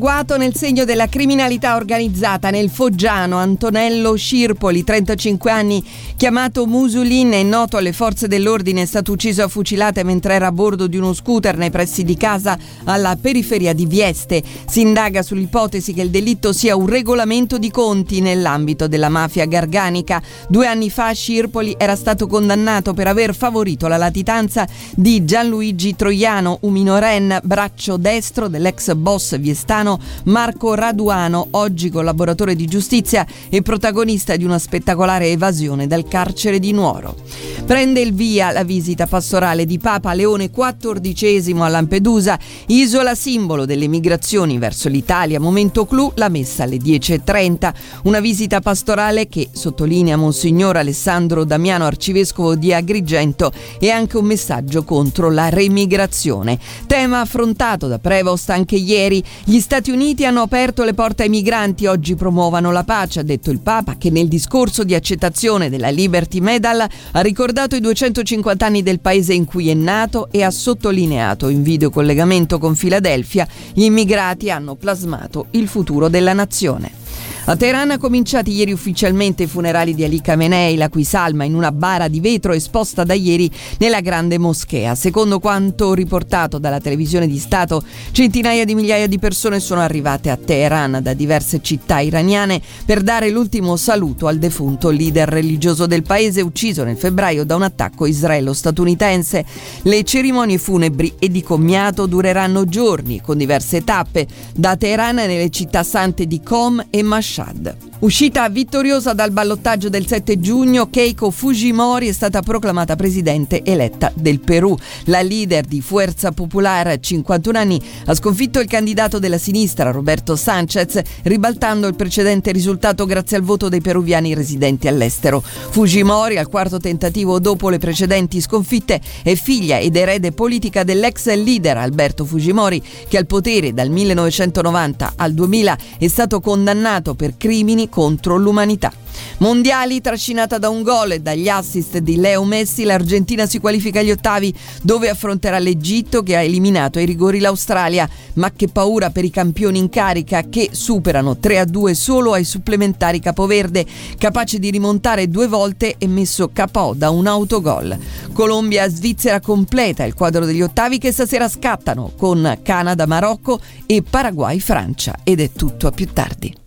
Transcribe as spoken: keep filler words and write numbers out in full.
Guato nel segno della criminalità organizzata nel Foggiano. Antonello Scirpoli, trentacinque anni, chiamato Musulin, è noto alle forze dell'ordine, è stato ucciso a fucilate mentre era a bordo di uno scooter nei pressi di casa alla periferia di Vieste. Si indaga sull'ipotesi che il delitto sia un regolamento di conti nell'ambito della mafia garganica. Due anni fa Scirpoli era stato condannato per aver favorito la latitanza di Gianluigi Troiano, un minoren, braccio destro dell'ex boss viestano Marco Raduano, oggi collaboratore di giustizia e protagonista di una spettacolare evasione dal carcere di Nuoro. Prende il via la visita pastorale di Papa Leone quattordicesimo a Lampedusa, isola simbolo delle migrazioni verso l'Italia, momento clou la messa alle dieci e trenta. Una visita pastorale che, sottolinea Monsignor Alessandro Damiano, arcivescovo di Agrigento, è anche un messaggio contro la remigrazione. Tema affrontato da Prevost anche ieri. Gli Stati Uniti hanno aperto le porte ai migranti, oggi promuovano la pace, ha detto il Papa, che nel discorso di accettazione della Liberty Medal ha ricordato i duecentocinquanta anni del paese in cui è nato e ha sottolineato in videocollegamento con Filadelfia: gli immigrati hanno plasmato il futuro della nazione. A Teheran cominciati ieri ufficialmente i funerali di Ali Khamenei, la cui salma in una bara di vetro esposta da ieri nella grande moschea. Secondo quanto riportato dalla televisione di Stato, centinaia di migliaia di persone sono arrivate a Teheran da diverse città iraniane per dare l'ultimo saluto al defunto leader religioso del paese, ucciso nel febbraio da un attacco israelo-statunitense. Le cerimonie funebri e di commiato dureranno giorni, con diverse tappe, da Teheran nelle città sante di Qom e Mashhad. Uscita vittoriosa dal ballottaggio del sette giugno, Keiko Fujimori è stata proclamata presidente eletta del Perù. La leader di Fuerza Popular, cinquantuno anni, ha sconfitto il candidato della sinistra, Roberto Sanchez, ribaltando il precedente risultato grazie al voto dei peruviani residenti all'estero. Fujimori, al quarto tentativo dopo le precedenti sconfitte, è figlia ed erede politica dell'ex leader Alberto Fujimori, che al potere dal millenovecentonovanta al duemila è stato condannato per crimini contro l'umanità. Mondiali trascinata da un gol e dagli assist di Leo Messi, l'Argentina si qualifica agli ottavi, dove affronterà l'Egitto, che ha eliminato ai rigori l'Australia. Ma che paura per i campioni in carica, che superano tre a due solo ai supplementari capoverde, capace di rimontare due volte e messo K O da un autogol. Colombia-Svizzera completa il quadro degli ottavi, che stasera scattano con Canada-Marocco e Paraguay-Francia. Ed è tutto, a più tardi.